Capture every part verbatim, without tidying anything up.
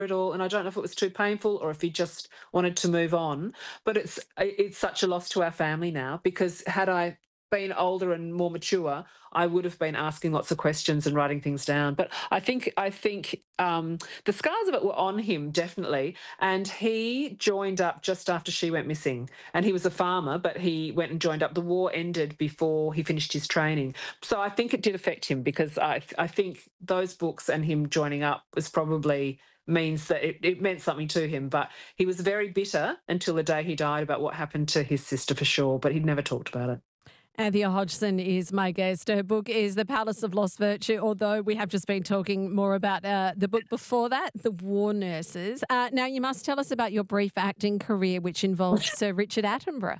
it all, and I don't know if it was too painful or if he just wanted to move on. But it's it's such a loss to our family now because had I been older and more mature, I would have been asking lots of questions and writing things down. But I think I think um, the scars of it were on him definitely, and he joined up just after she went missing. And he was a farmer, but he went and joined up. The war ended before he finished his training, so I think it did affect him because I I think those books and him joining up was probably means that it, it meant something to him. But he was very bitter until the day he died about what happened to his sister for sure, but he'd never talked about it. Anthea Hodgson is my guest. Her book is The Palace of Lost Virtue, although we have just been talking more about uh, the book before that, The War Nurses. Uh, now, you must tell us about your brief acting career, which involved Sir Richard Attenborough.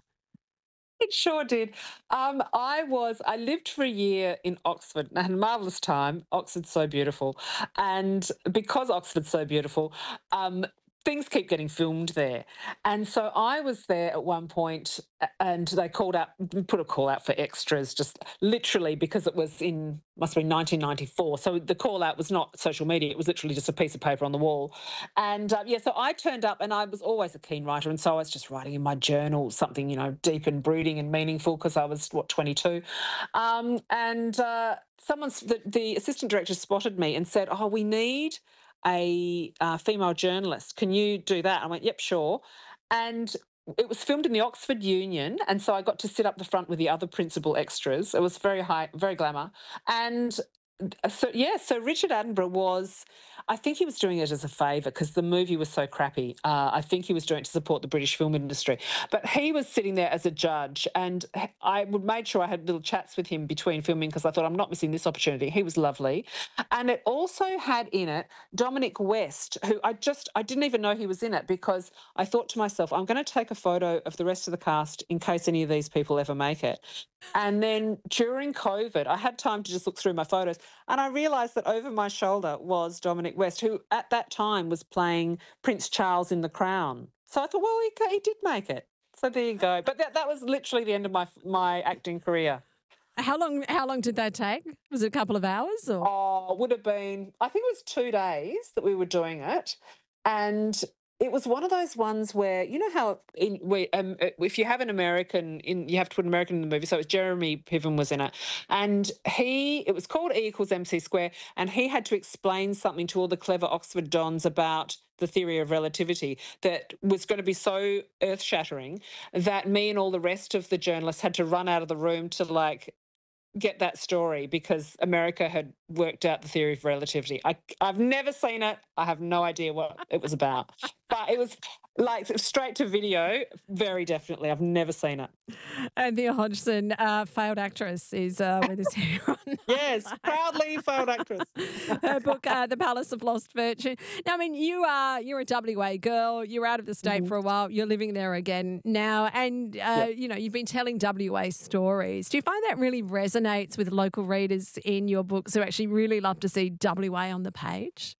It sure did. Um, I was I lived for a year in Oxford and I had a marvellous time. Oxford's so beautiful. And because Oxford's so beautiful, um, things keep getting filmed there. And so I was there at one point a- and they called out put a call out for extras just literally because it was in must have been nineteen ninety-four. So the call out was not social media, it was literally just a piece of paper on the wall. And uh, yeah, so I turned up and I was always a keen writer. And so I was just writing in my journal something, you know, deep and brooding and meaningful because I was, what, twenty-two. Um, and uh, someone's, the, the assistant director spotted me and said, oh, we need a uh, female journalist. Can you do that? I went, yep, sure. And it was filmed in the Oxford Union, and so I got to sit up the front with the other principal extras. It was very high, very glamour, and uh, so yeah, so Richard Attenborough was, I think he was doing it as a favour because the movie was so crappy. Uh, I think he was doing it to support the British film industry, but he was sitting there as a judge, and I would made sure I had little chats with him between filming because I thought I'm not missing this opportunity. He was lovely, and it also had in it Dominic West, who I just I didn't even know he was in it because I thought to myself I'm going to take a photo of the rest of the cast in case any of these people ever make it. And then during COVID, I had time to just look through my photos and I realised that over my shoulder was Dominic West, who at that time was playing Prince Charles in The Crown. So I thought, well, he, he did make it. So there you go. But that, that was literally the end of my my acting career. How long? How long did that take? Was it a couple of hours or? Oh, would have been, I think it was two days that we were doing it. And it was one of those ones where, you know how in we, um, uh, if you have an American in, you have to put an American in the movie. So it was Jeremy Piven was in it. And he, it was called E equals M C square. And he had to explain something to all the clever Oxford dons about the theory of relativity that was going to be so earth shattering that me and all the rest of the journalists had to run out of the room to like get that story because America had worked out the theory of relativity. I, I've never seen it. I have no idea what it was about. But it was like straight to video, very definitely. I've never seen it. Anthea Hodgson, uh, failed actress, is uh, with us here on Yes, proudly failed actress. her book, uh, The Palace of Lost Virtue. Now, I mean, you are you're a W A girl. You're out of the state Mhm. for a while. You're living there again now, and uh, Yep. you know you've been telling W A stories. Do you find that really resonates with local readers in your books who actually really love to see W A on the page?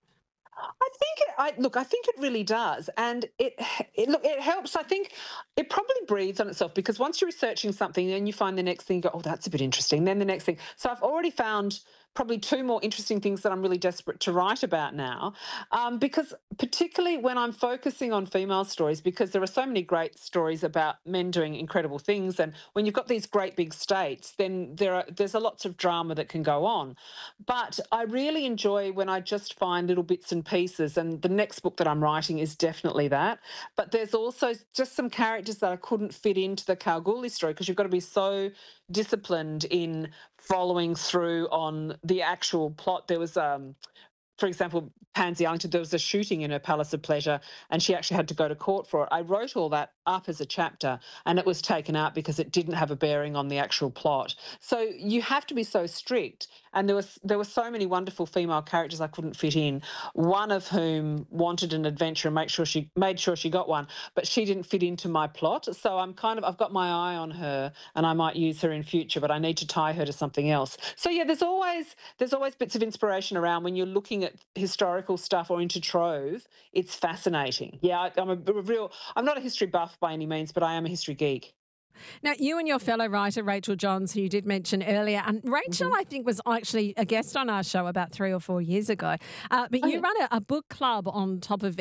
I think it, I look. I think it really does, and it, it look. It helps. I think it probably breathes on itself because once you're researching something, then you find the next thing. You go, oh, that's a bit interesting. Then the next thing. So I've already found probably two more interesting things that I'm really desperate to write about now, um, because particularly when I'm focusing on female stories, because there are so many great stories about men doing incredible things, and when you've got these great big states, then there are there's a lots of drama that can go on. But I really enjoy when I just find little bits and pieces. And the next book that I'm writing is definitely that. But there's also just some characters that I couldn't fit into the Kalgoorlie story because you've got to be so disciplined in following through on the actual plot. There was um for example, Pansy Arlington, there was a shooting in her Palace of Pleasure and she actually had to go to court for it. I wrote all that up as a chapter and it was taken out because it didn't have a bearing on the actual plot. So you have to be so strict. And there was there were so many wonderful female characters I couldn't fit in, one of whom wanted an adventure and make sure she made sure she got one, but she didn't fit into my plot. So I'm kind of I've got my eye on her and I might use her in future, but I need to tie her to something else. So yeah, there's always there's always bits of inspiration around when you're looking at historical stuff or into trove. It's fascinating. Yeah, I, I'm a, a real. I'm not a history buff by any means, but I am a history geek. Now, you and your fellow writer, Rachel Johns, who you did mention earlier, and Rachel, Mhm. I think, was actually a guest on our show about three or four years ago. Uh, but Oh, you yeah. run a, a book club on top of